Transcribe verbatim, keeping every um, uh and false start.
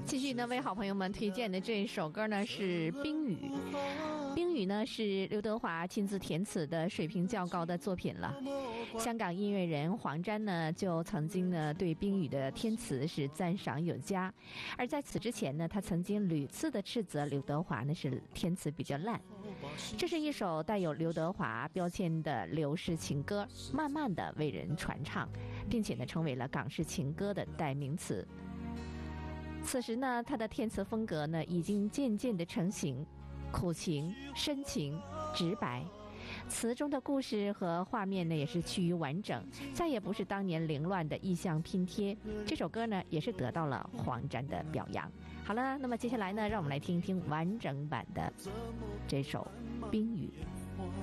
继续呢，为好朋友们推荐的这一首歌呢是《冰雨》。《冰雨》呢是刘德华亲自填词的，水平较高的作品了。香港音乐人黄沾呢就曾经呢对《冰雨》的填词是赞赏有加，而在此之前呢，他曾经屡次的斥责刘德华呢是填词比较烂。这是一首带有刘德华标签的流式情歌，慢慢的为人传唱，并且呢成为了港式情歌的代名词。此时呢，他的填词风格呢已经渐渐的成型，苦情、深情、直白，词中的故事和画面呢也是趋于完整，再也不是当年凌乱的意象拼贴。这首歌呢也是得到了黄沾的表扬。好了，那么接下来呢，让我们来听一听完整版的这首《冰雨》。